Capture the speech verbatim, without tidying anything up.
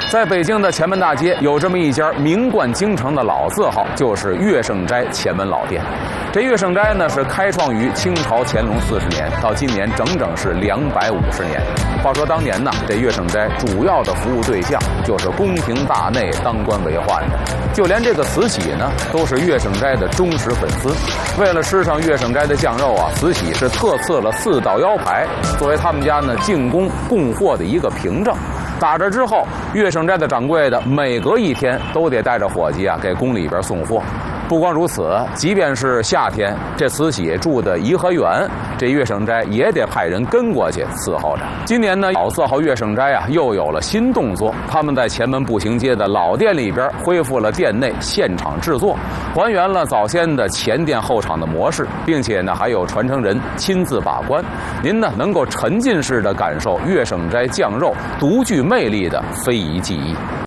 在北京的前门大街有这么一家名冠京城的老字号，就是乐盛斋前门老店。这乐盛斋呢是开创于清朝乾隆四十年，到今年整整是两百五十年。话说当年呢，这乐盛斋主要的服务对象就是宫廷大内当官为宦的，就连这个慈禧呢都是乐盛斋的忠实粉丝。为了吃上乐盛斋的酱肉啊，慈禧是特赐了四道腰牌，作为他们家呢进宫供货的一个凭证。打这之后，乐盛斋的掌柜的每隔一天都得带着伙计啊给宫里边送货。不光如此，即便是夏天，这慈禧住的颐和园，这乐盛斋也得派人跟过去伺候着。今年呢，老字号乐盛斋啊又有了新动作，他们在前门步行街的老店里边恢复了店内现场制作，还原了早先的前店后厂的模式，并且呢还有传承人亲自把关，您呢能够沉浸式的感受乐盛斋酱肉独具魅力的非遗技艺。